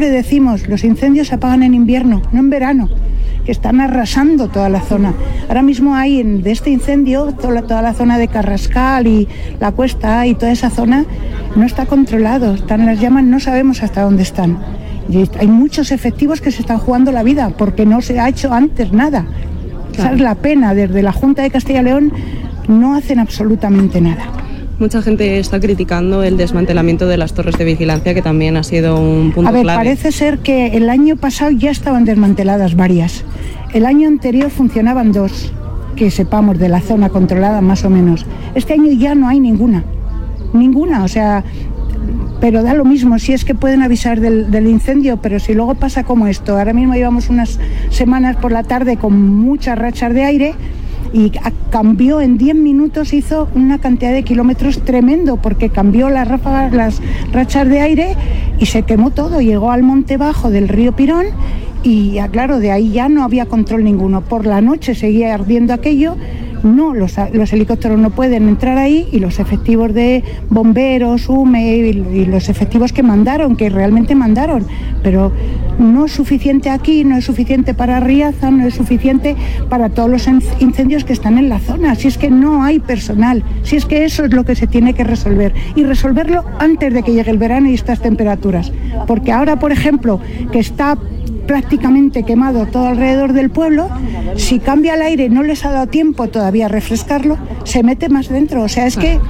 siempre decimos, los incendios se apagan en invierno, no en verano, que están arrasando toda la zona. Ahora mismo hay de este incendio, toda la zona de Carrascal y la Cuesta y toda esa zona no está controlado, están las llamas, no sabemos hasta dónde están. Y hay muchos efectivos que se están jugando la vida porque no se ha hecho antes nada. Claro. Esa es la pena, desde la Junta de Castilla y León no hacen absolutamente nada. Mucha gente está criticando el desmantelamiento de las torres de vigilancia, que también ha sido un punto clave. Parece ser que el año pasado ya estaban desmanteladas varias. El año anterior funcionaban 2, que sepamos, de la zona controlada más o menos. Este año ya no hay ninguna, o sea, pero da lo mismo, si es que pueden avisar del incendio, pero si luego pasa como esto, ahora mismo llevamos unas semanas por la tarde con muchas rachas de aire, y cambió en 10 minutos, hizo una cantidad de kilómetros tremendo, porque cambió las ráfagas, las rachas de aire y se quemó todo, llegó al monte bajo del río Pirón y claro, de ahí ya no había control ninguno. Por la noche seguía ardiendo aquello, no, los helicópteros no pueden entrar ahí y los efectivos de bomberos, UME y los efectivos que mandaron, que realmente mandaron, pero no es suficiente aquí, no es suficiente para Riaza, no es suficiente para todos los incendios que están en la zona. Si es que no hay personal, si es que eso es lo que se tiene que resolver y resolverlo antes de que llegue el verano y estas temperaturas, porque ahora, por ejemplo, que está prácticamente quemado todo alrededor del pueblo, si cambia el aire, no les ha dado tiempo todavía a refrescarlo, se mete más dentro, o sea, es que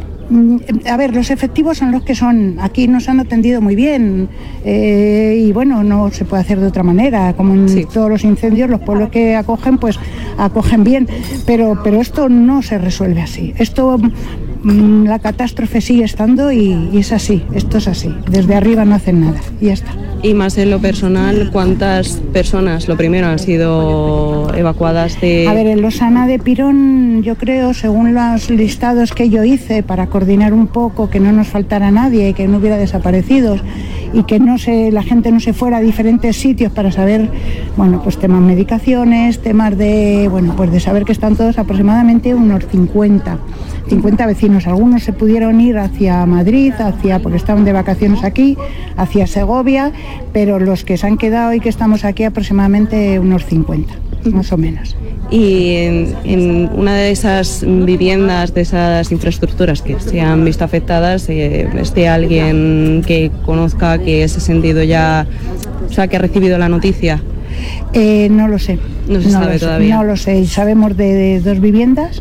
a ver, los efectivos son los que son, aquí nos han atendido muy bien y bueno, no se puede hacer de otra manera, como en todos los incendios, los pueblos que acogen, pues acogen bien, pero esto no se resuelve así, esto la catástrofe sigue estando y es así, esto es así, desde arriba no hacen nada y ya está. Y más en lo personal, ¿cuántas personas, lo primero, han sido evacuadas de...? A ver, en Losana de Pirón, yo creo, según los listados que yo hice para coordinar un poco, que no nos faltara nadie, que no hubiera desaparecidos y que la gente no se fuera a diferentes sitios para saber, bueno, pues temas medicaciones, temas de, bueno, pues de saber que están todos aproximadamente unos 50 vecinos. Algunos se pudieron ir hacia Madrid, porque estaban de vacaciones aquí, hacia Segovia, pero los que se han quedado y que estamos aquí aproximadamente unos 50, más o menos. Y en una de esas viviendas, de esas infraestructuras que se han visto afectadas, ¿esté alguien que conozca, que se ha sentido ya, o sea, que ha recibido la noticia? No lo sé. No se sabe todavía. No lo sé. Sabemos de 2 viviendas,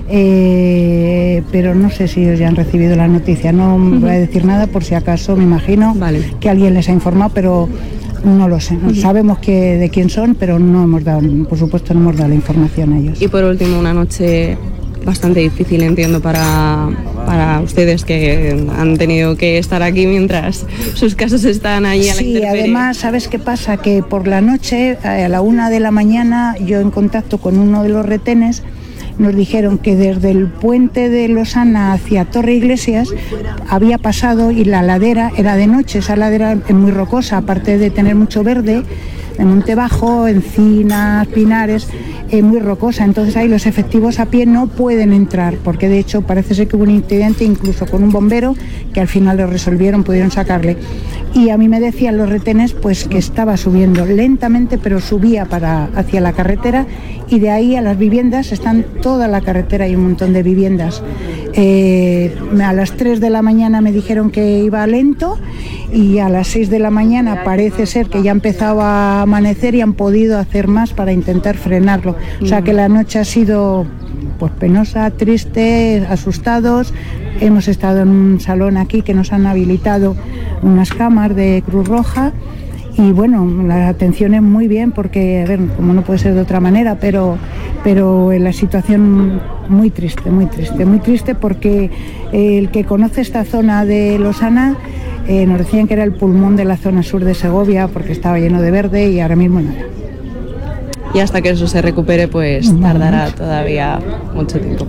pero no sé si ellos ya han recibido la noticia. No voy a decir nada por si acaso, me imagino que alguien les ha informado, pero no lo sé. Sabemos de quién son, pero no hemos dado, por supuesto, no hemos dado la información a ellos. Y por último, una noche bastante difícil, entiendo, para ustedes, que han tenido que estar aquí mientras sus casas están ahí a la intemperie. Sí, además, ¿sabes qué pasa? Que por la noche, a la 1 de la mañana, yo en contacto con uno de los retenes, nos dijeron que desde el puente de Losana hacia Torre Iglesias había pasado y la ladera era de noche, esa ladera es muy rocosa, aparte de tener mucho verde, de monte bajo, encinas, pinares, muy rocosa, entonces ahí los efectivos a pie no pueden entrar, porque de hecho parece ser que hubo un incidente incluso con un bombero que al final lo resolvieron, pudieron sacarle. Y a mí me decían los retenes pues que estaba subiendo lentamente, pero subía hacia la carretera, y de ahí a las viviendas, están toda la carretera y un montón de viviendas. A las 3 de la mañana me dijeron que iba lento, y a las 6 de la mañana parece ser que ya empezaba a amanecer y han podido hacer más para intentar frenarlo. O sea que la noche ha sido pues penosa, triste, asustados. Hemos estado en un salón aquí que nos han habilitado unas camas de Cruz Roja, y bueno, la atención es muy bien porque, a ver, como no puede ser de otra manera, pero en la situación muy triste porque el que conoce esta zona de Losana nos decían que era el pulmón de la zona sur de Segovia porque estaba lleno de verde, y ahora mismo nada. Y hasta que eso se recupere, pues tardará todavía mucho tiempo.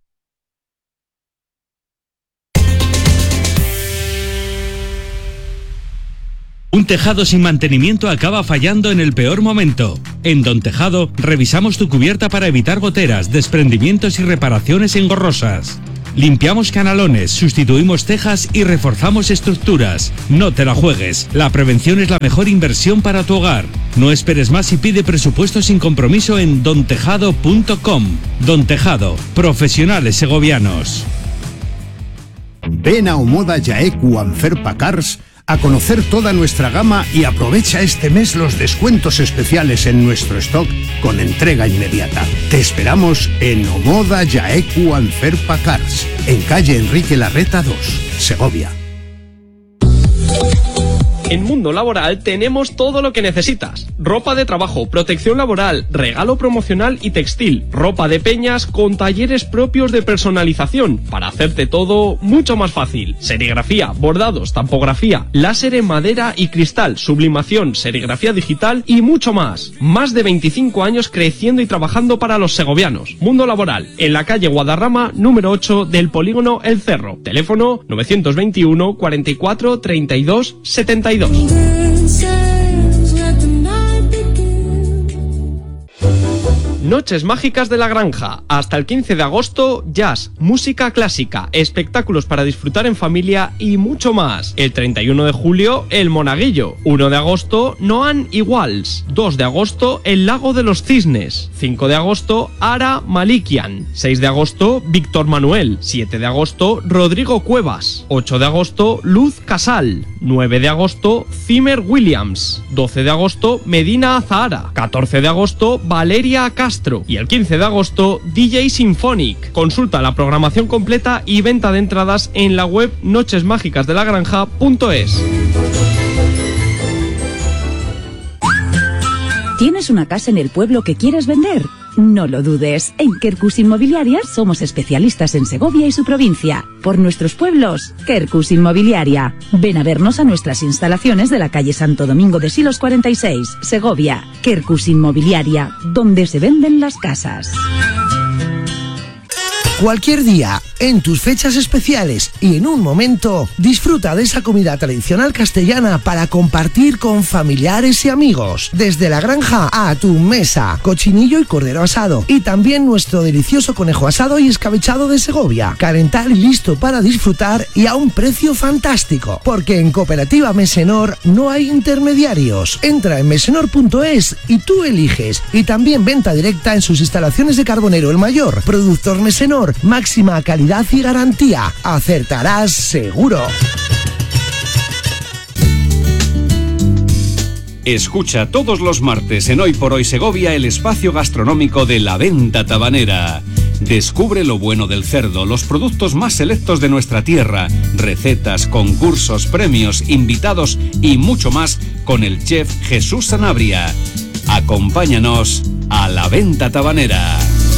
Un tejado sin mantenimiento acaba fallando en el peor momento. En Don Tejado revisamos tu cubierta para evitar goteras, desprendimientos y reparaciones engorrosas. Limpiamos canalones, sustituimos tejas y reforzamos estructuras. No te la juegues. La prevención es la mejor inversión para tu hogar. No esperes más y pide presupuesto sin compromiso en dontejado.com. Don Tejado, profesionales segovianos. Ven a Omoda Jaeku Anferpa Cars a conocer toda nuestra gama y aprovecha este mes los descuentos especiales en nuestro stock con entrega inmediata. Te esperamos en Omoda Jaeku Anferpa Cars, en calle Enrique Larreta 2, Segovia. En Mundo Laboral tenemos todo lo que necesitas. Ropa de trabajo, protección laboral, regalo promocional y textil, ropa de peñas con talleres propios de personalización para hacerte todo mucho más fácil. Serigrafía, bordados, tampografía, láser en madera y cristal, sublimación, serigrafía digital y mucho más. Más de 25 años creciendo y trabajando para los segovianos. Mundo Laboral, en la calle Guadarrama, número 8 del polígono El Cerro. Teléfono 921 44 32 72. Noches mágicas de la Granja. Hasta el 15 de agosto, jazz, música clásica, espectáculos para disfrutar en familia y mucho más. El 31 de julio, El Monaguillo. 1 de agosto, Noan Iguals. 2 de agosto, El Lago de los Cisnes. 5 de agosto, Ara Malikian. 6 de agosto, Víctor Manuel. 7 de agosto, Rodrigo Cuevas. 8 de agosto, Luz Casal. 9 de agosto, Zimmer Williams. 12 de agosto, Medina Azahara. 14 de agosto, Valeria Castro. Y el 15 de agosto, DJ Symphonic. Consulta la programación completa y venta de entradas en la web nochesmágicasdelagranja.es. ¿Tienes una casa en el pueblo que quieres vender? No lo dudes, en Quercus Inmobiliaria somos especialistas en Segovia y su provincia. Por nuestros pueblos, Quercus Inmobiliaria. Ven a vernos a nuestras instalaciones de la calle Santo Domingo de Silos 46, Segovia. Quercus Inmobiliaria, donde se venden las casas. Cualquier día, en tus fechas especiales y en un momento, disfruta de esa comida tradicional castellana para compartir con familiares y amigos. Desde la granja a tu mesa, cochinillo y cordero asado. Y también nuestro delicioso conejo asado y escabechado de Segovia. Calentar y listo para disfrutar y a un precio fantástico. Porque en Cooperativa Mesenor no hay intermediarios. Entra en mesenor.es y tú eliges. Y también venta directa en sus instalaciones de Carbonero el Mayor. Productor Mesenor. Máxima calidad y garantía. Acertarás seguro. Escucha todos los martes en Hoy por Hoy Segovia el espacio gastronómico de La Venta Tabanera. Descubre lo bueno del cerdo, los productos más selectos de nuestra tierra, recetas, concursos, premios, invitados y mucho más con el chef Jesús Sanabria. Acompáñanos a La Venta Tabanera.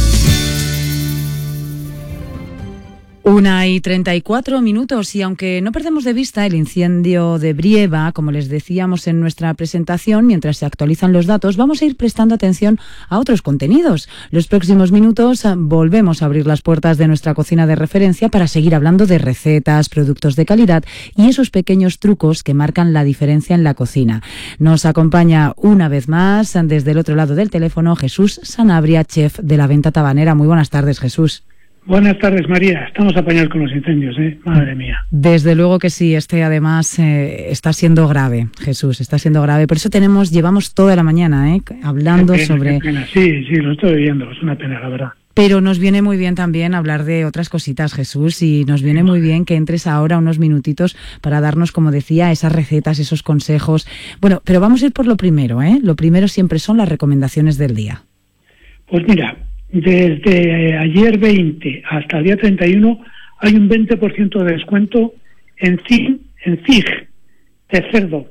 1:34, y aunque no perdemos de vista el incendio de Brieva, como les decíamos en nuestra presentación, mientras se actualizan los datos, vamos a ir prestando atención a otros contenidos. Los próximos minutos volvemos a abrir las puertas de nuestra cocina de referencia para seguir hablando de recetas, productos de calidad y esos pequeños trucos que marcan la diferencia en la cocina. Nos acompaña una vez más desde el otro lado del teléfono Jesús Sanabria, chef de La Venta Tabanera. Muy buenas tardes, Jesús. Buenas tardes, María. Estamos apañados con los incendios, ¿eh? Madre mía. Desde luego que sí. Además está siendo grave, Jesús, está siendo grave. Por eso llevamos toda la mañana hablando sobre... Qué pena. Sí, lo estoy viendo. Es una pena, la verdad. Pero nos viene muy bien también hablar de otras cositas, Jesús, y nos viene muy bien que entres ahora unos minutitos para darnos, como decía, esas recetas, esos consejos. Bueno, pero vamos a ir por lo primero, ¿eh? Lo primero siempre son las recomendaciones del día. Pues mira... Desde ayer 20 hasta el día 31 hay un 20% de descuento en zig de cerdo.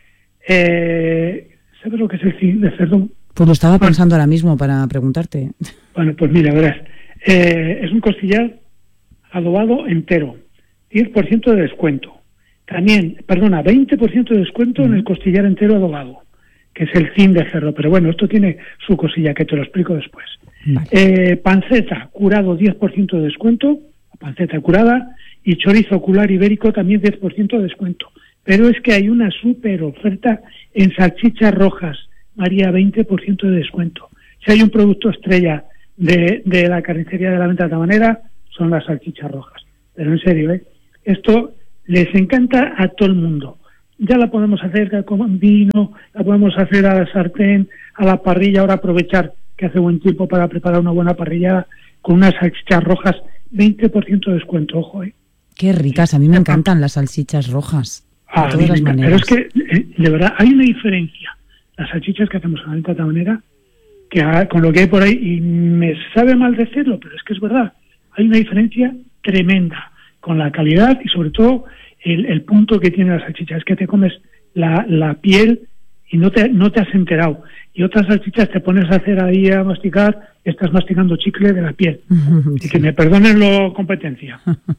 ¿Sabes lo que es el zig de cerdo? Pues lo estaba pensando ahora mismo para preguntarte. Bueno, pues mira, verás. Es un costillar adobado entero. 10% de descuento. También, 20% de descuento en el costillar entero adobado, que es el zig de cerdo. Pero bueno, esto tiene su cosilla, que te lo explico después. Vale. Panceta curado 10% de descuento, panceta curada, y chorizo ocular ibérico también 10% de descuento. Pero es que hay una súper oferta en salchichas rojas, María, 20% de descuento. Si hay un producto estrella de la carnicería de La Venta Tabanera, son las salchichas rojas. Pero en serio, esto les encanta a todo el mundo. Ya la podemos hacer con vino, la podemos hacer a la sartén, a la parrilla, ahora aprovechar que hace buen tiempo para preparar una buena parrilla con unas salchichas rojas, 20% de descuento, ojo. Qué ricas, a mí me encantan las salchichas rojas, de todas las maneras. Pero es que, de verdad, hay una diferencia. Las salchichas que hacemos en la venta tabanera, que con lo que hay por ahí, y me sabe mal decirlo, pero es que es verdad, hay una diferencia tremenda con la calidad y sobre todo el punto que tiene la salchicha. Es que te comes la piel y no te has enterado. Y otras salchichas te pones a hacer ahí a masticar, estás masticando chicle de la piel. Y que me perdonen la competencia.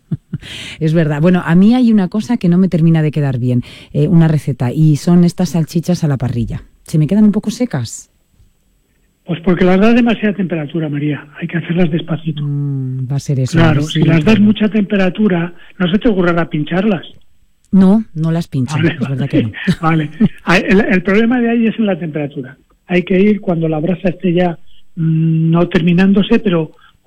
Es verdad. Bueno, a mí hay una cosa que no me termina de quedar bien, una receta, y son estas salchichas a la parrilla. ¿Se me quedan un poco secas? Pues porque las das demasiada temperatura, María. Hay que hacerlas despacito. Va a ser eso. Claro, sí, si las das mucha temperatura, no se te ocurrirá pincharlas. No las pincho. Vale, es verdad que no. Vale. El problema de ahí es en la temperatura. Hay que ir cuando la brasa esté ya no terminándose, pero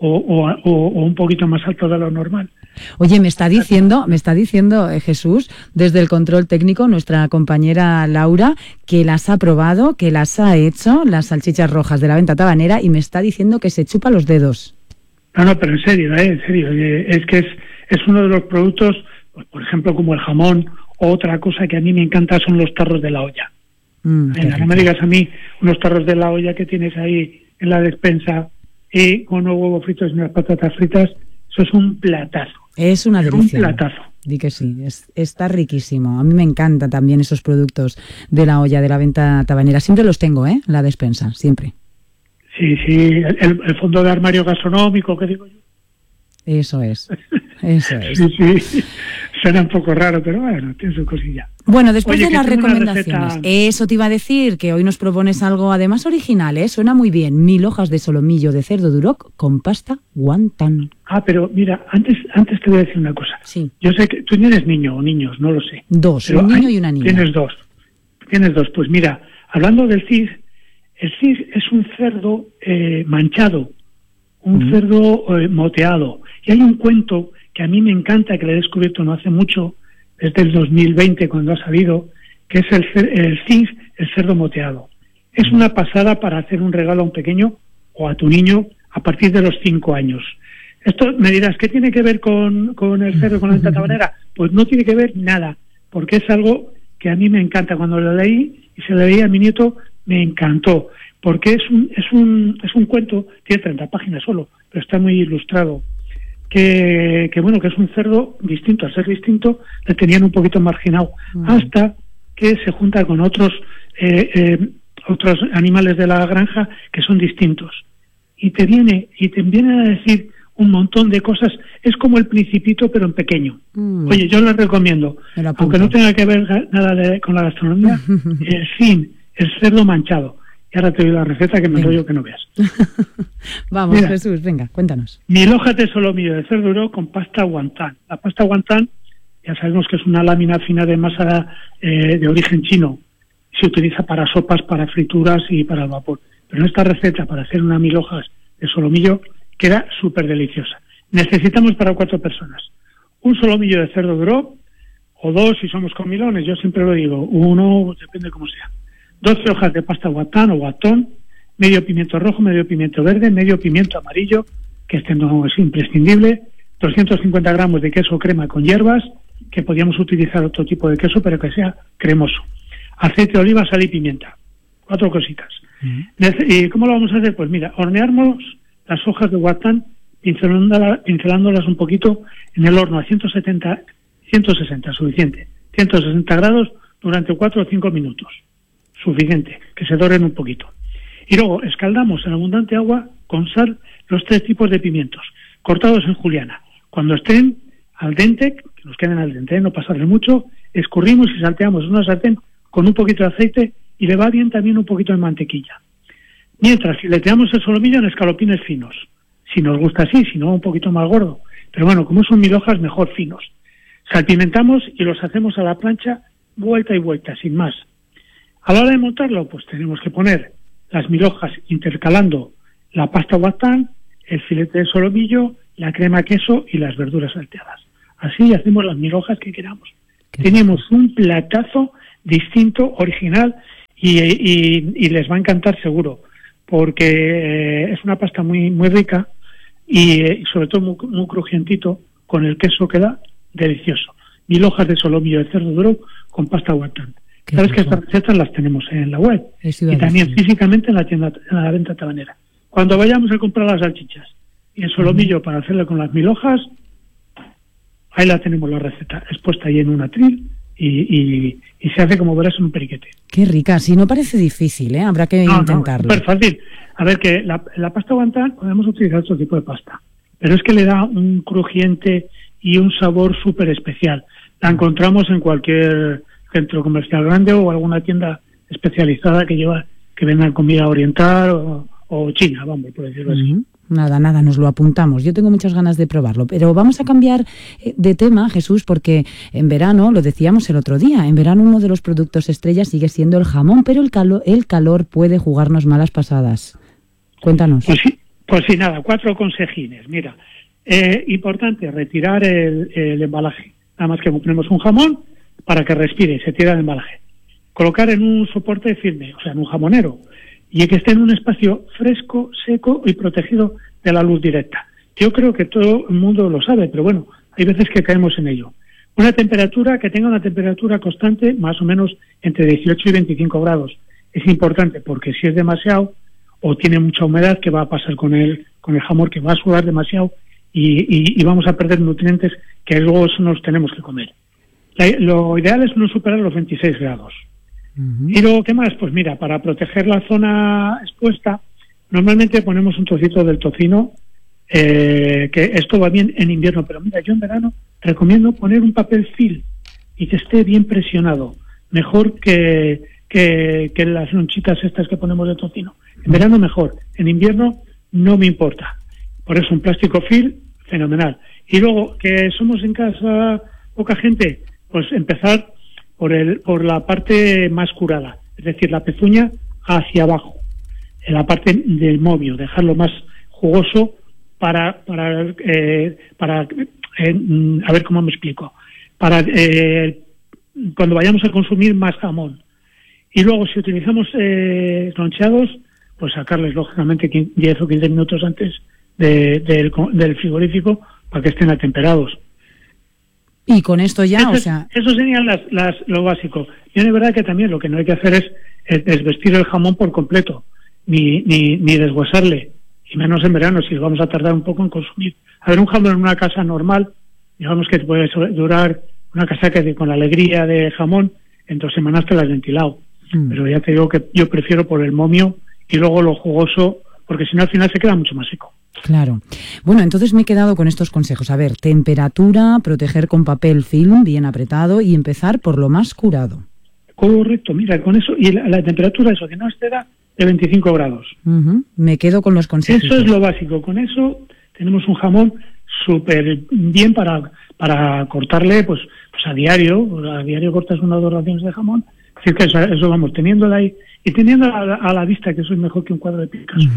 o un poquito más alto de lo normal. Oye, me está diciendo Jesús, desde el control técnico, nuestra compañera Laura, que las ha probado, que las ha hecho, las salchichas rojas de la venta tabanera, y me está diciendo que se chupa los dedos. No, pero en serio. Es que es uno de los productos, pues, por ejemplo, como el jamón, o otra cosa que a mí me encanta son los tarros de la olla. Venga, no me digas a mí unos tarros de la olla que tienes ahí en la despensa y con unos huevos fritos y unas patatas fritas. Eso es un platazo. Es una delicia. Un platazo. Di que sí, está riquísimo. A mí me encantan también esos productos de la olla, de la venta tabanera. Siempre los tengo, en la despensa, siempre. Sí, el fondo de armario gastronómico, ¿qué digo yo? Eso es. Sí. Suena un poco raro, pero bueno, tiene su cosilla. Bueno, después de las recomendaciones, eso te iba a decir, que hoy nos propones algo además original, suena muy bien. 1000 hojas de solomillo de cerdo duroc con pasta wonton. Pero mira, antes te voy a decir una cosa. Sí. Yo sé que tú tienes niño o niños, no lo sé. Dos, un niño y una niña. Tienes dos. Pues mira, hablando del CIS, el CIS es un cerdo manchado, un cerdo moteado. Y hay un cuento que a mí me encanta, que lo he descubierto no hace mucho, desde el 2020 cuando ha salido, que es el CIS, el cerdo moteado. Es una pasada para hacer un regalo a un pequeño o a tu niño a partir de los 5 años. Esto me dirás, ¿qué tiene que ver con el cerdo, con la venta tabanera? Pues no tiene que ver nada, porque es algo que a mí me encanta. Cuando lo leí y se lo leí a mi nieto, me encantó, porque es un cuento, tiene 30 páginas solo, pero está muy ilustrado. Que es un cerdo distinto. Al ser distinto, le tenían un poquito marginado, hasta que se junta con otros animales de la granja que son distintos. Y te vienen a decir un montón de cosas. Es como El Principito, pero en pequeño. Oye, yo les recomiendo, aunque no tenga que ver nada con la gastronomía, el cerdo manchado. Y ahora te doy la receta, que me enrollo que no veas. Vamos, mira, Jesús, venga, cuéntanos. 1000 hojas de solomillo de cerdo duro con pasta wonton. La pasta wonton, ya sabemos que es una lámina fina de masa de origen chino. Se utiliza para sopas, para frituras y para el vapor. Pero en esta receta, para hacer una 1000 hojas de solomillo, queda súper deliciosa. Necesitamos para 4 personas un solomillo de cerdo duro, o 2 si somos comilones, yo siempre lo digo, 1, depende cómo sea. 12 hojas de pasta wonton o wonton, medio pimiento rojo, medio pimiento verde, medio pimiento amarillo, que este no es imprescindible, 250 gramos de queso crema con hierbas, que podríamos utilizar otro tipo de queso, pero que sea cremoso. Aceite de oliva, sal y pimienta. 4 cositas. ¿Y cómo lo vamos a hacer? Pues mira, horneamos las hojas de wonton pincelándolas un poquito en el horno a 160, suficiente. 160 grados durante 4 o 5 minutos. Suficiente, que se doren un poquito. Y luego escaldamos en abundante agua con sal los 3 tipos de pimientos, cortados en juliana. Cuando estén al dente, que nos queden al dente, no pasarle mucho, escurrimos y salteamos en una sartén con un poquito de aceite y le va bien también un poquito de mantequilla. Mientras fileteamos el solomillo en escalopines finos. Si nos gusta así, si no un poquito más gordo. Pero bueno, como son 1000 hojas, mejor finos. Salpimentamos y los hacemos a la plancha vuelta y vuelta, sin más. A la hora de montarlo, pues tenemos que poner las 1000 hojas intercalando la pasta wonton, el filete de solomillo la crema queso y las verduras salteadas. Así hacemos las 1000 hojas que queramos. Tenemos un platazo distinto, original, y les va a encantar seguro, porque es una pasta muy muy rica y sobre todo muy, muy crujientito, con el queso queda delicioso. 1000 hojas de solomillo de cerdo duro con pasta wonton. Sabes que estas recetas las tenemos en la web y también físicamente en la tienda, en la venta tabanera. Cuando vayamos a comprar las salchichas y el solomillo para hacerle con las 1000 hojas, ahí la tenemos la receta, expuesta ahí en un atril y se hace, como verás, en un periquete. Qué rica, sí, no parece difícil, ¿eh? Habrá que intentarlo. No, súper fácil. A ver, que la pasta wonton podemos utilizar otro tipo de pasta, pero es que le da un crujiente y un sabor súper especial. La encontramos en cualquier centro comercial grande o alguna tienda especializada que venda comida oriental o china, vamos, por decirlo así. Nada, nos lo apuntamos. Yo tengo muchas ganas de probarlo, pero vamos a cambiar de tema, Jesús, porque en verano, lo decíamos el otro día, en verano uno de los productos estrella sigue siendo el jamón, pero el calor puede jugarnos malas pasadas. Cuéntanos. Pues sí, nada, 4 consejines. Mira, importante, retirar el embalaje. Nada más que ponemos un jamón para que respire, se tira el embalaje. Colocar en un soporte firme, o sea, en un jamonero, y que esté en un espacio fresco, seco y protegido de la luz directa. Yo creo que todo el mundo lo sabe, pero bueno, hay veces que caemos en ello. Una temperatura que tenga una temperatura constante, más o menos entre 18 y 25 grados. Es importante porque si es demasiado o tiene mucha humedad, ¿qué va a pasar con el jamón? Que va a sudar demasiado y vamos a perder nutrientes que luego nos tenemos que comer. Lo ideal es no superar los 26 grados. Y luego, ¿qué más? Pues mira, para proteger la zona expuesta, normalmente ponemos un trocito del tocino, que esto va bien en invierno, pero mira, yo en verano recomiendo poner un papel film y que esté bien presionado, mejor que las lonchitas estas que ponemos de tocino. En verano mejor, en invierno no me importa. Por eso un plástico film, fenomenal. Y luego, que somos en casa poca gente, pues empezar por la parte más curada, es decir, la pezuña hacia abajo, en la parte del momio, dejarlo más jugoso para a ver cómo me explico, para cuando vayamos a consumir más jamón. Y luego, si utilizamos loncheados, pues sacarles lógicamente 10 o 15 minutos antes del frigorífico para que estén atemperados. Y con esto ya, Eso sería lo básico. Y de verdad que también lo que no hay que hacer es desvestir el jamón por completo, ni deshuesarle, y menos en verano, si vamos a tardar un poco en consumir. A ver, un jamón en una casa normal, digamos que puede durar una casa que con la alegría de jamón, en 2 semanas te la has ventilado. Pero ya te digo que yo prefiero por el momio y luego lo jugoso, porque si no al final se queda mucho más seco. Claro. Bueno, entonces me he quedado con estos consejos. A ver, temperatura, proteger con papel film bien apretado y empezar por lo más curado. Correcto, mira, con eso, y la temperatura, eso, que no exceda de 25 grados. Me quedo con los consejos. Eso es lo básico. Con eso tenemos un jamón súper bien para cortarle, pues a diario. A diario cortas 1 o 2 raciones de jamón. Así que eso vamos, teniéndola ahí. Y teniendo a la vista que eso es mejor que un cuadro de Picasso.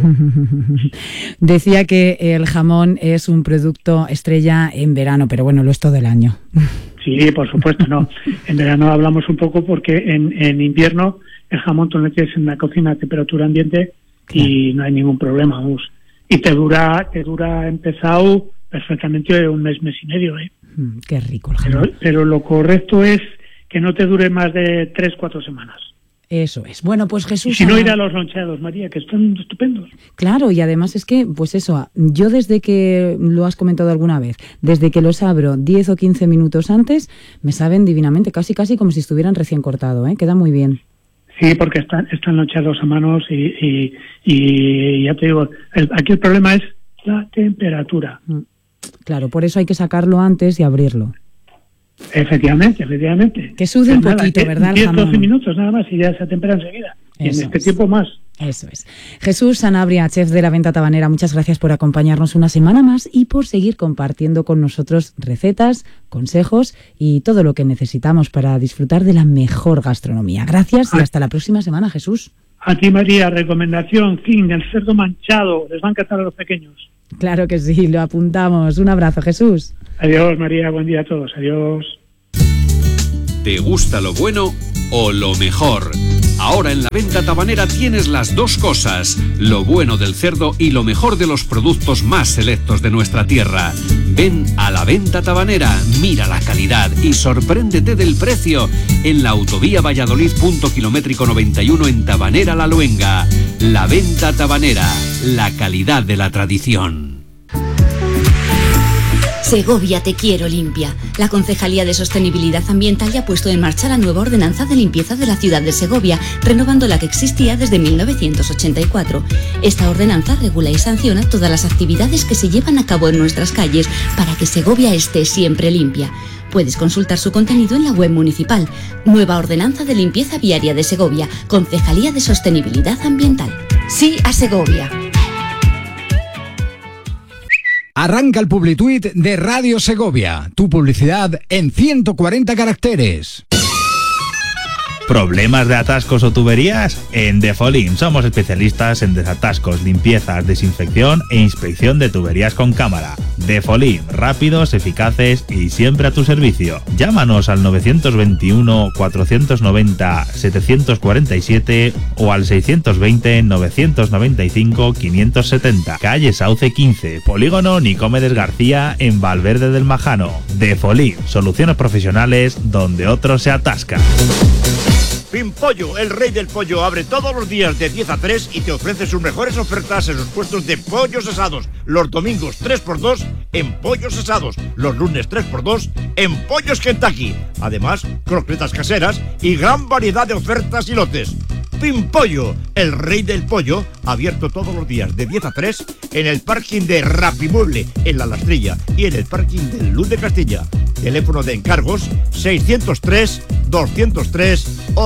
Decía que el jamón es un producto estrella en verano, pero bueno, lo es todo el año. Sí, por supuesto, no. En verano hablamos un poco porque en invierno el jamón tú lo metes en la cocina a temperatura ambiente y no hay ningún problema, vamos. Y te dura empezado perfectamente un mes y medio, ¿eh? Qué rico el jamón. Pero lo correcto es que no te dure más de 3-4 semanas. Eso es. Bueno, pues Jesús... Y si no, ir a los loncheados, María, que están estupendos. Claro, y además es que, pues eso, yo desde que, lo has comentado alguna vez, desde que los abro 10 o 15 minutos antes, me saben divinamente, casi como si estuvieran recién cortado, ¿eh? Queda muy bien. Sí, porque están loncheados a manos y ya te digo, aquí el problema es la temperatura. Claro, por eso hay que sacarlo antes y abrirlo. Efectivamente. Que sude un poquito, ¿verdad? 10-12 minutos nada más y ya se atempera enseguida. Y en este tiempo más. Eso es. Jesús Sanabria, chef de La Venta Tabanera, muchas gracias por acompañarnos una semana más y por seguir compartiendo con nosotros recetas, consejos y todo lo que necesitamos para disfrutar de la mejor gastronomía. Gracias y hasta la próxima semana, Jesús. A ti, María, recomendación, zinc, el cerdo manchado. Les va a encantar a los pequeños. Claro que sí, lo apuntamos. Un abrazo, Jesús. Adiós, María, buen día a todos. Adiós. ¿Te gusta lo bueno o lo mejor? Ahora en la Venta Tabanera tienes las dos cosas, lo bueno del cerdo y lo mejor de los productos más selectos de nuestra tierra. Ven a la Venta Tabanera, mira la calidad y sorpréndete del precio en la autovía Valladolid kilométrico 91 en Tabanera La Luenga. La Venta Tabanera, la calidad de la tradición. Segovia Te Quiero Limpia. La Concejalía de Sostenibilidad Ambiental ya ha puesto en marcha la nueva ordenanza de limpieza de la ciudad de Segovia, renovando la que existía desde 1984. Esta ordenanza regula y sanciona todas las actividades que se llevan a cabo en nuestras calles para que Segovia esté siempre limpia. Puedes consultar su contenido en la web municipal. Nueva ordenanza de limpieza viaria de Segovia, Concejalía de Sostenibilidad Ambiental. Sí a Segovia. Arranca el Publituit de Radio Segovia. Tu publicidad en 140 caracteres. ¿Problemas de atascos o tuberías? En Defolim somos especialistas en desatascos, limpiezas, desinfección e inspección de tuberías con cámara. Defolim, rápidos, eficaces y siempre a tu servicio. Llámanos al 921 490 747 o al 620 995 570. Calle Sauce 15, Polígono Nicomedes García en Valverde del Majano. Defolim, soluciones profesionales donde otros se atascan. Pimpollo, el rey del pollo, abre todos los días de 10 a 3 y te ofrece sus mejores ofertas en los puestos de pollos asados. Los domingos 3x2 en pollos asados. Los lunes 3x2 en pollos Kentucky. Además, croquetas caseras y gran variedad de ofertas y lotes. Pimpollo, el rey del pollo, abierto todos los días de 10 a 3 en el parking de Rapimueble, en La Lastrilla y en el parking del Luz de Castilla. Teléfono de encargos 603 203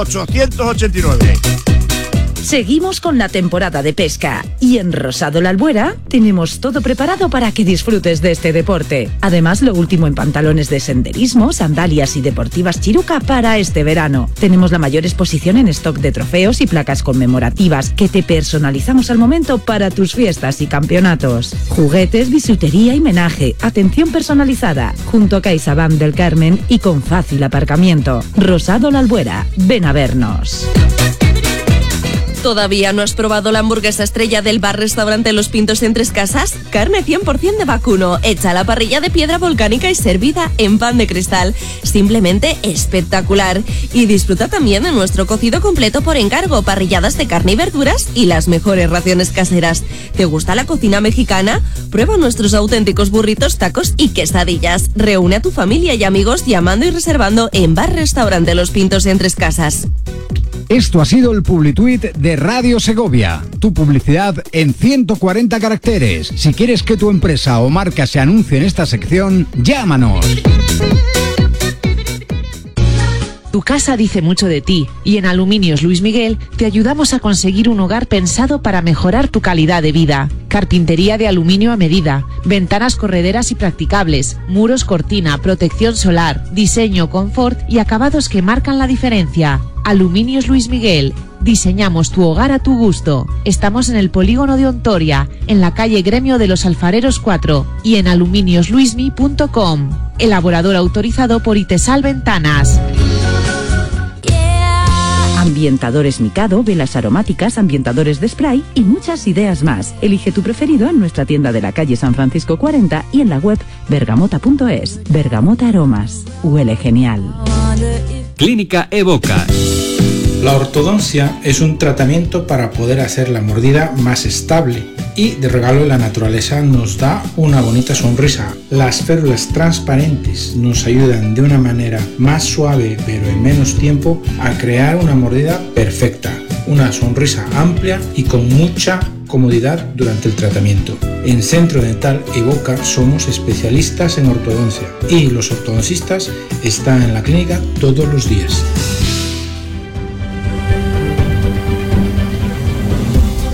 889. Seguimos con la temporada de pesca y en Rosado La Albuera tenemos todo preparado para que disfrutes de este deporte. Además, lo último en pantalones de senderismo, sandalias y deportivas Chiruca para este verano. Tenemos la mayor exposición en stock de trofeos y placas conmemorativas que te personalizamos al momento para tus fiestas y campeonatos. Juguetes, bisutería y menaje, atención personalizada, junto a CaixaBank del Carmen y con fácil aparcamiento. Rosado La Albuera, ven a vernos. ¿Todavía no has probado la hamburguesa estrella del bar-restaurante Los Pintos en Tres Casas? Carne 100% de vacuno, hecha a la parrilla de piedra volcánica y servida en pan de cristal. Simplemente espectacular. Y disfruta también de nuestro cocido completo por encargo, parrilladas de carne y verduras y las mejores raciones caseras. ¿Te gusta la cocina mexicana? Prueba nuestros auténticos burritos, tacos y quesadillas. Reúne a tu familia y amigos llamando y reservando en bar-restaurante Los Pintos en Tres Casas. Esto ha sido el Publituit de Radio Segovia, tu publicidad en 140 caracteres. Si quieres que tu empresa o marca se anuncie en esta sección, llámanos. Tu casa dice mucho de ti y en Aluminios Luis Miguel te ayudamos a conseguir un hogar pensado para mejorar tu calidad de vida. Carpintería de aluminio a medida, ventanas correderas y practicables, muros cortina, protección solar, diseño, confort y acabados que marcan la diferencia. Aluminios Luis Miguel. Diseñamos tu hogar a tu gusto. Estamos en el polígono de Ontoria, en la calle Gremio de los Alfareros 4 y en aluminiosluismi.com. Elaborador autorizado por Itesal Ventanas. Ambientadores Mikado, velas aromáticas, ambientadores de spray y muchas ideas más. Elige tu preferido en nuestra tienda de la calle San Francisco 40 y en la web bergamota.es. Bergamota Aromas. Huele genial. Clínica Evoca. La ortodoncia es un tratamiento para poder hacer la mordida más estable y de regalo la naturaleza nos da una bonita sonrisa. Las férulas transparentes nos ayudan de una manera más suave pero en menos tiempo a crear una mordida perfecta, una sonrisa amplia y con mucha comodidad durante el tratamiento. En Centro Dental Evoca somos especialistas en ortodoncia y los ortodoncistas están en la clínica todos los días.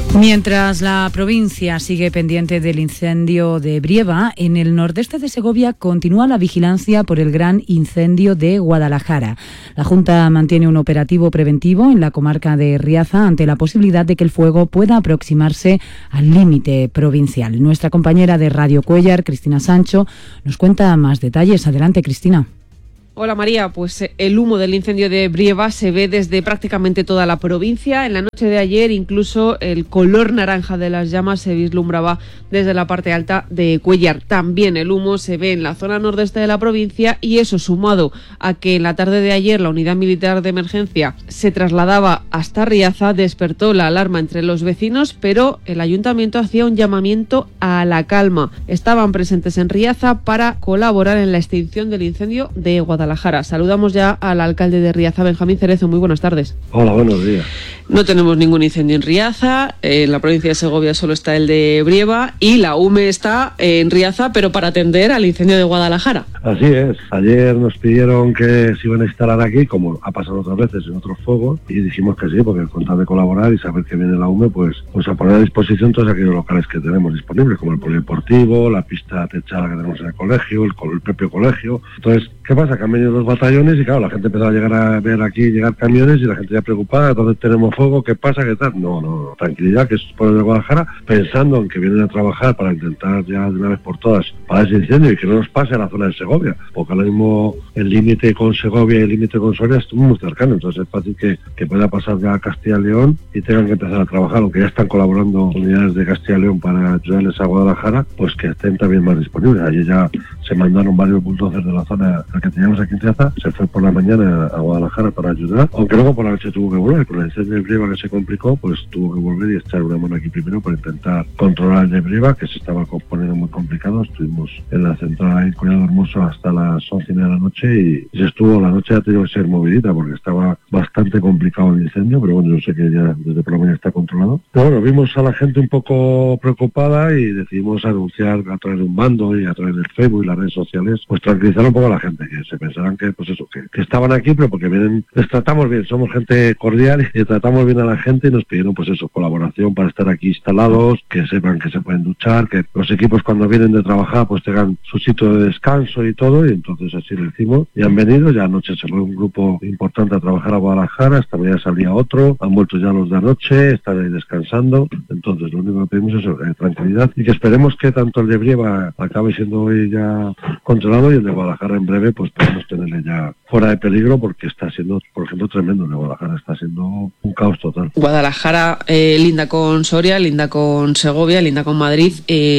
Mientras la provincia sigue pendiente del incendio de Brieva, en el nordeste de Segovia continúa la vigilancia por el gran incendio de Guadalajara. La Junta mantiene un operativo preventivo en la comarca de Riaza ante la posibilidad de que el fuego pueda aproximarse al límite provincial. Nuestra compañera de Radio Cuéllar, Cristina Sancho, nos cuenta más detalles. Adelante, Cristina. Hola María, pues el humo del incendio de Brieva se ve desde prácticamente toda la provincia. En la noche de ayer incluso el color naranja de las llamas se vislumbraba desde la parte alta de Cuéllar. También el humo se ve en la zona nordeste de la provincia y eso sumado a que en la tarde de ayer la unidad militar de emergencia se trasladaba hasta Riaza despertó la alarma entre los vecinos, pero el ayuntamiento hacía un llamamiento a la calma. Estaban presentes en Riaza para colaborar en la extinción del incendio de Guadalajara. Saludamos ya al alcalde de Riaza, Benjamín Cerezo. Muy buenas tardes. Hola, buenos días. No tenemos ningún incendio en Riaza, en la provincia de Segovia solo está el de Brieva y la UME está en Riaza, pero para atender al incendio de Guadalajara. Así es. Ayer nos pidieron que se iban a instalar aquí, como ha pasado otras veces en otros fuegos, y dijimos que sí, porque con tal de colaborar y saber que viene la UME, pues a poner a disposición todos aquellos locales que tenemos disponibles, como el polideportivo, la pista techada que tenemos en el colegio, el propio colegio. Entonces, ¿qué pasa? Que han venido los batallones y claro, la gente empezó a llegar a ver aquí, llegar camiones y la gente ya preocupada, ¿dónde tenemos fuego? ¿Qué pasa? ¿Qué tal? No, tranquilidad, que es por el de Guadalajara, pensando en que vienen a trabajar para intentar ya de una vez por todas parar ese incendio y que no nos pase a la zona de Segovia, porque ahora mismo el límite con Segovia y el límite con Soria es muy cercano, entonces es fácil que pueda pasar ya a Castilla y León y tengan que empezar a trabajar, aunque ya están colaborando unidades de Castilla y León para ayudarles a Guadalajara, pues que estén también más disponibles. Allí ya se mandaron varios bulldozers de la zona que teníamos aquí en Riaza, se fue por la mañana a Guadalajara para ayudar, aunque luego por la noche tuvo que volver, con el incendio de Brieva que se complicó, pues tuvo que volver y echar una mano aquí primero para intentar controlar el de Brieva, que se estaba poniendo muy complicado. Estuvimos en la central en Collado Hermoso hasta las 11:30 de la noche y se estuvo, la noche ha tenido que ser movidita porque estaba bastante complicado el incendio, pero bueno, yo sé que ya desde por la mañana está controlado. Pero bueno, vimos a la gente un poco preocupada y decidimos anunciar a través de un mando y a través del Facebook y las redes sociales, pues tranquilizar un poco a la gente, que se pensarán que pues eso, que estaban aquí, pero porque vienen, les tratamos bien, somos gente cordial y tratamos bien a la gente y nos pidieron pues eso, colaboración para estar aquí instalados, que sepan que se pueden duchar, que los equipos cuando vienen de trabajar pues tengan su sitio de descanso y todo, y entonces así lo hicimos y han venido. Ya anoche se fue un grupo importante a trabajar a Guadalajara, esta mañana salía otro, han vuelto ya los de anoche, están ahí descansando, entonces lo único que pedimos es tranquilidad y que esperemos que tanto el de Brieva acabe siendo hoy ya controlado y el de Guadalajara en breve pues podemos tenerle ya fuera de peligro, porque está siendo, por ejemplo, tremendo. El de Guadalajara está siendo un caos total. Guadalajara linda con Soria, linda con Segovia, linda con Madrid,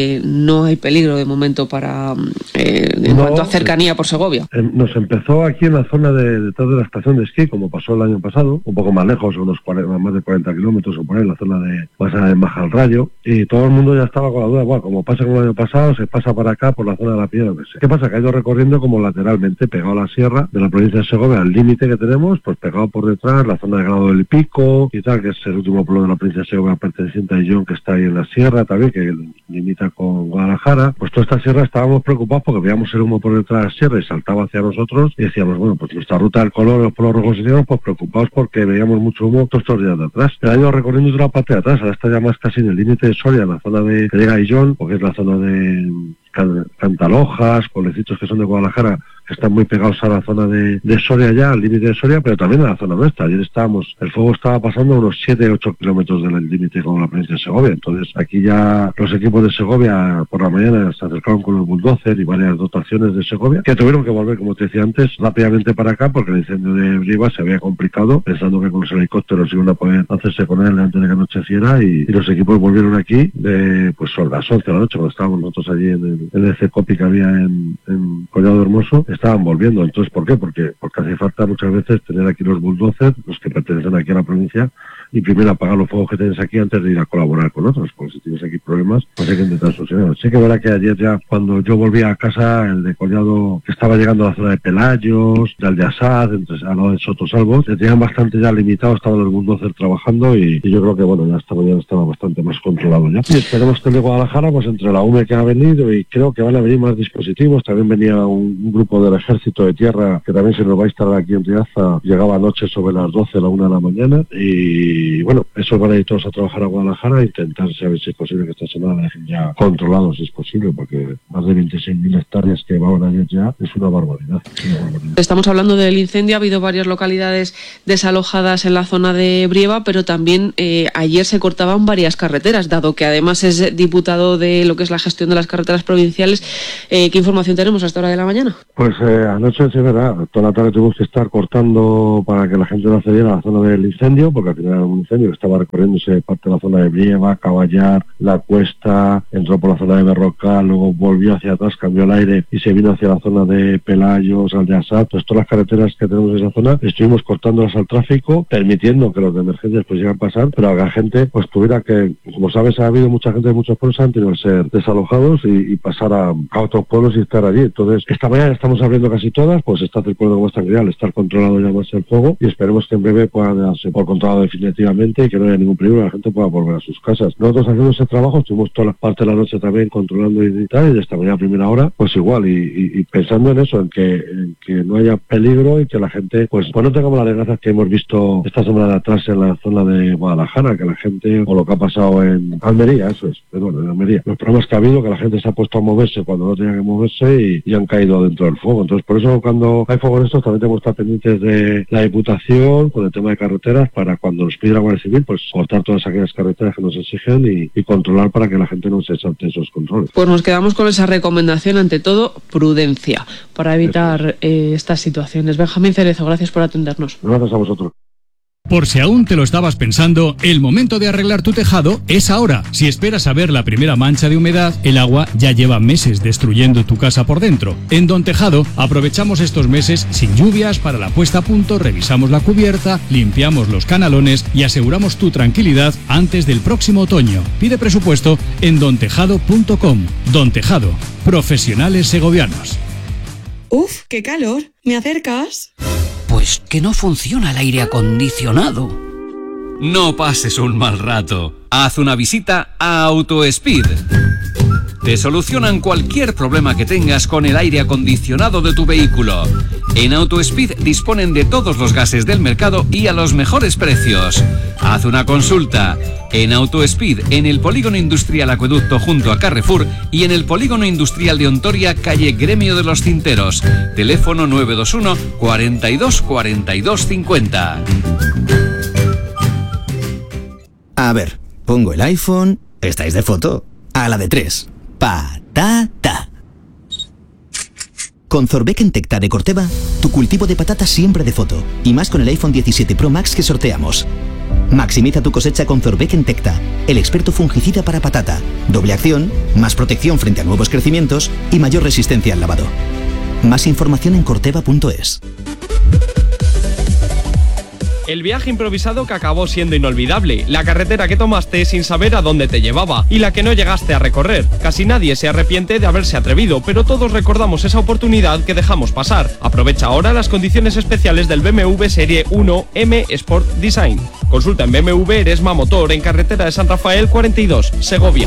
no hay peligro de momento para en cuanto a cercanía por Segovia. Nos empezó aquí en la zona detrás de la estación de esquí, como pasó el año pasado, un poco más lejos, más de 40 kilómetros o por ahí, en la zona de Baja al Rayo, y todo el mundo ya estaba con la duda, bueno, como pasa con el año pasado, se pasa para acá por la zona de la Piedra. ¿Qué pasa? Que ha ido recorriendo como lateralmente, pegado a la sierra de la provincia de Segovia, al límite que tenemos, pues pegado por detrás, la zona de Grado del Pico y tal, que es el último pueblo de la provincia de Segovia perteneciente a Illón, que está ahí en la sierra también, que limita con Guadalajara. Pues toda esta sierra estábamos preocupados porque veíamos el humo por detrás de la sierra y saltaba hacia nosotros y decíamos, bueno, pues nuestra ruta del color, los pueblos rojos y negros, pues preocupados porque veíamos mucho humo todos estos días de atrás. El año recorriendo toda la parte de atrás, ahora está ya más casi en el límite de Soria, en la zona de que llega a Illón, porque es la zona de Cantalojas, pueblecitos que son de Guadalajara, que están muy pegados a la zona de Soria ya, al límite de Soria, pero también a la zona nuestra. Ayer el fuego estaba pasando a unos 7-8 kilómetros del límite con la provincia de Segovia. Entonces aquí ya los equipos de Segovia por la mañana se acercaron con el bulldozer y varias dotaciones de Segovia, que tuvieron que volver, como te decía antes, rápidamente para acá, porque el incendio de Brieva se había complicado, pensando que con los helicópteros iban a poder hacerse con él antes de que anocheciera, y los equipos volvieron aquí pues a las 11 de la noche, cuando estábamos nosotros allí en el CECOPI que había en Collado Hermoso, estaban volviendo. Entonces, ¿por qué? Porque hace falta muchas veces tener aquí los bulldozers, los que pertenecen aquí a la provincia, y primero apagar los fuegos que tienes aquí antes de ir a colaborar con otros, porque si tienes aquí problemas, pues hay que intentar solucionarlos. Sí que es verdad que ayer ya, cuando yo volví a casa, el de Collado, que estaba llegando a la zona de Pelayos, de Aldeasad, al lado de Sotosalvos, se tenían bastante ya limitado, estaban los bulldozers trabajando y yo creo que, bueno, ya esta mañana estaba bastante más controlado ya. Y esperemos que el de Guadalajara, pues entre la UME que ha venido, y creo que van a venir más dispositivos, también venía un grupo del Ejército de Tierra, que también se nos va a instalar aquí en Riaza, llegaba anoche sobre las 12, la 1 de la mañana, y bueno, eso eso van a ir todos a trabajar a Guadalajara e intentar saber si es posible que esta semana la dejen ya controlados, si es posible, porque más de 26.000 hectáreas que van a ir ya es una barbaridad. Estamos hablando del incendio, ha habido varias localidades desalojadas en la zona de Brieva, pero también ayer se cortaban varias carreteras, dado que además es diputado de lo que es la gestión de las carreteras provinciales. ¿Qué información tenemos a esta hora de la mañana? Pues anoche, sí, verdad, toda la tarde tuvimos que estar cortando para que la gente no accediera a la zona del incendio, porque al final era un incendio que estaba recorriéndose parte de la zona de Brieva, Caballar, La Cuesta, entró por la zona de Berrocal, luego volvió hacia atrás, cambió el aire y se vino hacia la zona de Pelayos, Aldeasat. Pues todas las carreteras que tenemos en esa zona estuvimos cortándolas al tráfico, permitiendo que los de emergencias pues llegan a pasar, pero que la gente pues tuviera que, como sabes, ha habido mucha gente de muchos pueblos que han tenido que ser desalojados y pasar a otros pueblos y estar allí. Entonces, esta mañana estamos abriendo casi todas, pues está circulando con más tranquilidad, al estar controlado ya más el fuego, y esperemos que en breve pueda darse por controlado definitivamente y que no haya ningún peligro y la gente pueda volver a sus casas. Nosotros haciendo ese trabajo, estuvimos toda la parte de la noche también controlando y tal, y esta mañana a primera hora, pues igual, y pensando en eso, en que no haya peligro y que la gente, pues no tengamos las desgracias que hemos visto esta semana de atrás en la zona de Guadalajara, que la gente, o lo que ha pasado en Almería, eso es, perdón, en Almería, los problemas que ha habido, que la gente se ha puesto a moverse cuando no tenía que moverse y han caído dentro del fuego. Entonces, por eso cuando hay fuego en estos también tenemos que estar pendientes de la Diputación con el tema de carreteras, para cuando nos pida la Guardia Civil, pues cortar todas aquellas carreteras que nos exigen y controlar para que la gente no se salte esos controles. Pues nos quedamos con esa recomendación, ante todo, prudencia, para evitar estas situaciones. Benjamín Cerezo, gracias por atendernos. Gracias a vosotros. Por si aún te lo estabas pensando, el momento de arreglar tu tejado es ahora. Si esperas a ver la primera mancha de humedad, el agua ya lleva meses destruyendo tu casa por dentro. En Don Tejado aprovechamos estos meses sin lluvias para la puesta a punto, revisamos la cubierta, limpiamos los canalones y aseguramos tu tranquilidad antes del próximo otoño. Pide presupuesto en dontejado.com. Don Tejado, profesionales segovianos. ¡Uf, qué calor! ¿Me acercas? Pues que no funciona el aire acondicionado. No pases un mal rato. Haz una visita a AutoSpeed. Te solucionan cualquier problema que tengas con el aire acondicionado de tu vehículo. En AutoSpeed disponen de todos los gases del mercado y a los mejores precios. Haz una consulta en AutoSpeed, en el Polígono Industrial Acueducto junto a Carrefour y en el Polígono Industrial de Ontoria, calle Gremio de los Cinteros. Teléfono 921 42 42 50. A ver, pongo el iPhone. ¿Estáis de foto? A la de 3. Patata. Con Zorbeck Tecta de Corteva, tu cultivo de patatas siempre de foto. Y más con el iPhone 17 Pro Max que sorteamos. Maximiza tu cosecha con Zorbeck Tecta, el experto fungicida para patata. Doble acción, más protección frente a nuevos crecimientos y mayor resistencia al lavado. Más información en corteva.es. El viaje improvisado que acabó siendo inolvidable, la carretera que tomaste sin saber a dónde te llevaba y la que no llegaste a recorrer. Casi nadie se arrepiente de haberse atrevido, pero todos recordamos esa oportunidad que dejamos pasar. Aprovecha ahora las condiciones especiales del BMW Serie 1 M Sport Design. Consulta en BMW Eresma Motor en carretera de San Rafael 42, Segovia.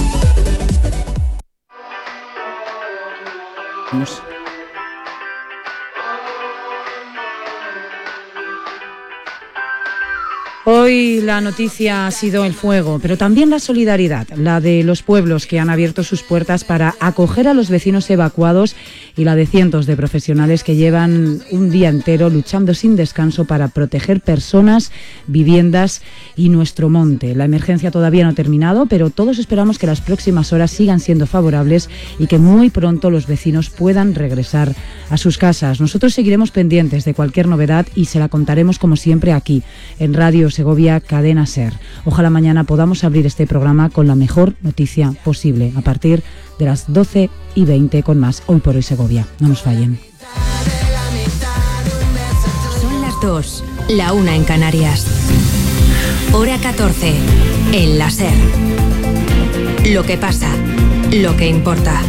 Hoy la noticia ha sido el fuego, pero también la solidaridad, la de los pueblos que han abierto sus puertas para acoger a los vecinos evacuados y la de cientos de profesionales que llevan un día entero luchando sin descanso para proteger personas, viviendas y nuestro monte. La emergencia todavía no ha terminado, pero todos esperamos que las próximas horas sigan siendo favorables y que muy pronto los vecinos puedan regresar a sus casas. Nosotros seguiremos pendientes de cualquier novedad y se la contaremos como siempre aquí, en Radio Segovia, Cadena Ser. Ojalá mañana podamos abrir este programa con la mejor noticia posible, a partir de las 12:20 con más Hoy por Hoy Segovia. No nos fallen. Son las 2, la 1 en Canarias. Hora 14, en la Ser. Lo que pasa, lo que importa.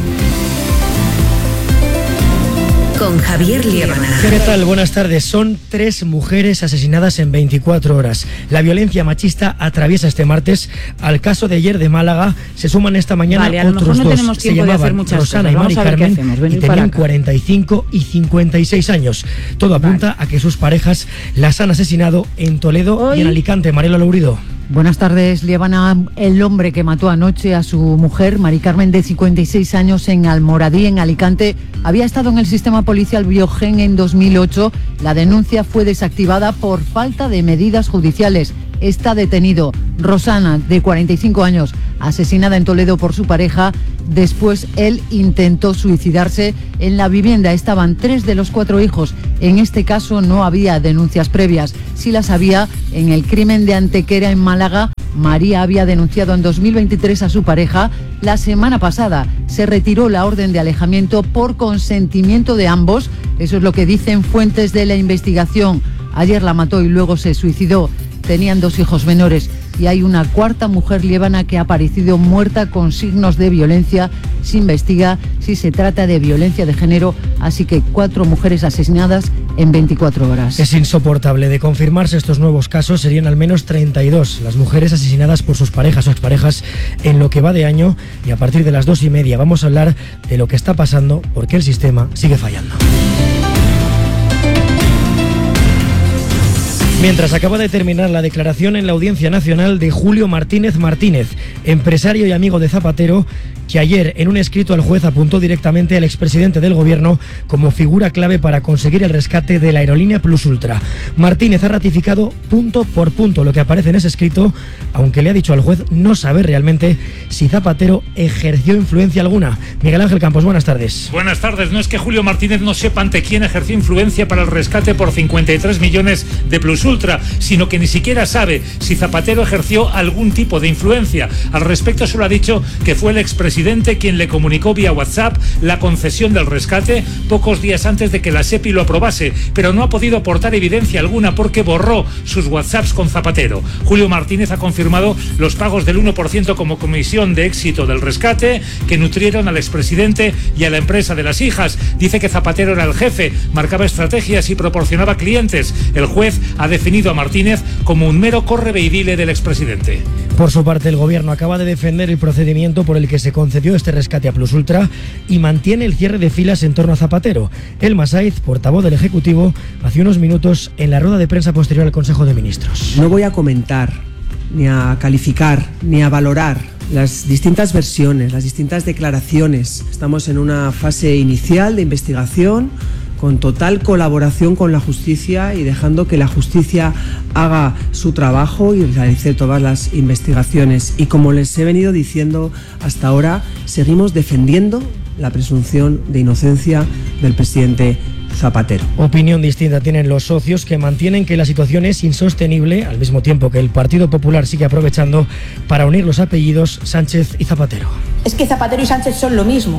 Con Javier Liébana. ¿Qué tal? Buenas tardes. Son 3 mujeres asesinadas en 24 horas. La violencia machista atraviesa este martes. Al caso de ayer de Málaga se suman esta mañana otros no 2. Tenemos Se llamaban Rosana y Mari Carmen y tenían 45 y 56 años. Todo apunta a que sus parejas las han asesinado en Toledo y en Alicante. Mariela Lourido. Buenas tardes, Liébana. El hombre que mató anoche a su mujer, Mari Carmen, de 56 años, en Almoradí, en Alicante, había estado en el sistema policial Biogen en 2008. La denuncia fue desactivada por falta de medidas judiciales. Está detenido. Rosana, de 45 años, asesinada en Toledo por su pareja. Después él intentó suicidarse en la vivienda. Estaban 3 de los 4 hijos. En este caso no había denuncias previas. Sí las había en el crimen de Antequera, en Málaga. María había denunciado en 2023 a su pareja. La semana pasada se retiró la orden de alejamiento por consentimiento de ambos. Eso es lo que dicen fuentes de la investigación. Ayer la mató y luego se suicidó. Tenían 2 hijos menores y hay una 4ª mujer, Liébana, que ha aparecido muerta con signos de violencia. Se investiga si se trata de violencia de género, así que 4 mujeres asesinadas en 24 horas. Es insoportable. De confirmarse estos nuevos casos, serían al menos 32 las mujeres asesinadas por sus parejas o exparejas en lo que va de año, y a partir de las 2:30 vamos a hablar de lo que está pasando porque el sistema sigue fallando. Mientras acaba de terminar la declaración en la Audiencia Nacional de Julio Martínez Martínez, empresario y amigo de Zapatero, que ayer en un escrito al juez apuntó directamente al expresidente del gobierno como figura clave para conseguir el rescate de la aerolínea Plus Ultra. Martínez ha ratificado punto por punto lo que aparece en ese escrito, aunque le ha dicho al juez no saber realmente si Zapatero ejerció influencia alguna. Miguel Ángel Campos, buenas tardes. Buenas tardes. No es que Julio Martínez no sepa ante quién ejerció influencia para el rescate por 53 millones de Plus Ultra, sino que ni siquiera sabe si Zapatero ejerció algún tipo de influencia. Al respecto solo ha dicho que fue el expresidente quien le comunicó vía WhatsApp la concesión del rescate pocos días antes de que la SEPI lo aprobase, pero no ha podido aportar evidencia alguna porque borró sus WhatsApps con Zapatero. Julio Martínez ha confirmado los pagos del 1% como comisión de éxito del rescate que nutrieron al expresidente y a la empresa de las hijas. Dice que Zapatero era el jefe, marcaba estrategias y proporcionaba clientes. El juez ha definido a Martínez como un mero correveidile del expresidente. Por su parte, el gobierno acaba de defender el procedimiento por el que se concedió este rescate a Plus Ultra y mantiene el cierre de filas en torno a Zapatero. Elma Saiz, portavoz del Ejecutivo, hace unos minutos en la rueda de prensa posterior al Consejo de Ministros. No voy a comentar, ni a calificar, ni a valorar las distintas versiones, las distintas declaraciones. Estamos en una fase inicial de investigación, con total colaboración con la justicia y dejando que la justicia haga su trabajo y realice todas las investigaciones. Y como les he venido diciendo hasta ahora, seguimos defendiendo la presunción de inocencia del presidente Zapatero. Opinión distinta tienen los socios, que mantienen que la situación es insostenible, al mismo tiempo que el Partido Popular sigue aprovechando para unir los apellidos Sánchez y Zapatero. Es que Zapatero y Sánchez son lo mismo.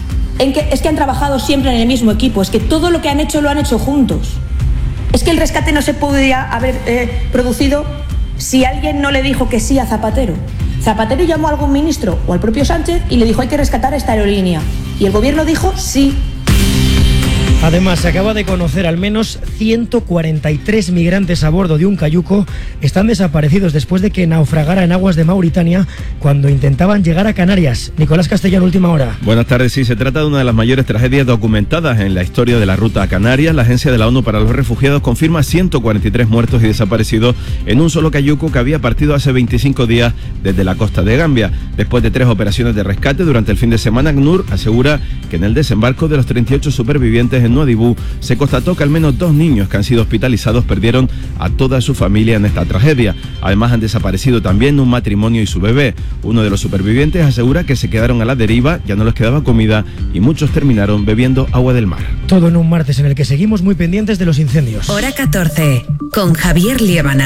Es que han trabajado siempre en el mismo equipo, es que todo lo que han hecho lo han hecho juntos. Es que el rescate no se podría haber producido si alguien no le dijo que sí a Zapatero. Zapatero llamó a algún ministro o al propio Sánchez y le dijo: hay que rescatar esta aerolínea. Y el gobierno dijo sí. Además, se acaba de conocer al menos 143 migrantes a bordo de un cayuco están desaparecidos después de que naufragara en aguas de Mauritania cuando intentaban llegar a Canarias. Nicolás Castellano, última hora. Buenas tardes. Sí, se trata de una de las mayores tragedias documentadas en la historia de la ruta a Canarias. La Agencia de la ONU para los Refugiados confirma 143 muertos y desaparecidos en un solo cayuco que había partido hace 25 días desde la costa de Gambia. Después de 3 operaciones de rescate durante el fin de semana, ACNUR asegura que en el desembarco de los 38 supervivientes en Nuadhibou se constató que al menos 2 niños que han sido hospitalizados perdieron a toda su familia en esta tragedia. Además, han desaparecido también un matrimonio y su bebé. Uno de los supervivientes asegura que se quedaron a la deriva, ya no les quedaba comida y muchos terminaron bebiendo agua del mar. Todo en un martes en el que seguimos muy pendientes de los incendios. Hora 14, con Javier Liébana.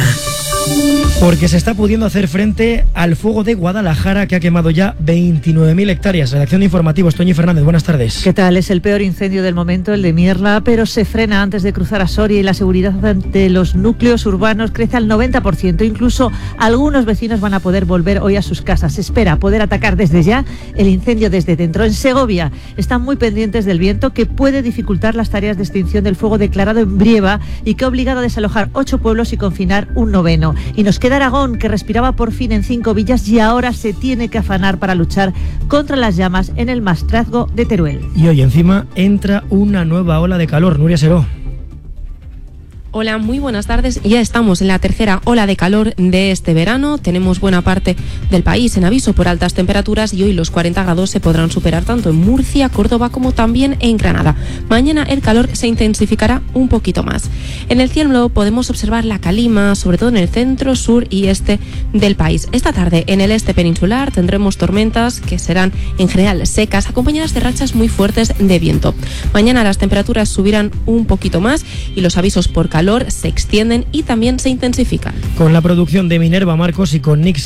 Porque se está pudiendo hacer frente al fuego de Guadalajara, que ha quemado ya 29.000 hectáreas. Redacción de informativos, Toñi Fernández, buenas tardes. ¿Qué tal? Es el peor incendio del momento, el de Mierla, pero se frena antes de cruzar a Soria y la seguridad de los núcleos urbanos crece al 90%. Incluso algunos vecinos van a poder volver hoy a sus casas. Se espera poder atacar desde ya el incendio desde dentro. En Segovia están muy pendientes del viento, que puede dificultar las tareas de extinción del fuego declarado en Brieva y que ha obligado a desalojar 8 pueblos y confinar un 9º. Y nos queda Aragón, que respiraba por fin en 5 villas y ahora se tiene que afanar para luchar contra las llamas en el Maestrazgo de Teruel. Y hoy encima entra una nueva ola de calor. Nuria Seró. Hola, muy buenas tardes. Ya estamos en la tercera ola de calor de este verano. Tenemos buena parte del país en aviso por altas temperaturas y hoy los 40 grados se podrán superar tanto en Murcia, Córdoba como también en Granada. Mañana el calor se intensificará un poquito más. En el cielo podemos observar la calima, sobre todo en el centro, sur y este del país. Esta tarde en el este peninsular tendremos tormentas que serán en general secas, acompañadas de rachas muy fuertes de viento. Mañana las temperaturas subirán un poquito más y los avisos por calor se extienden y también se intensifican. Con la producción de Minerva Marcos y con Nix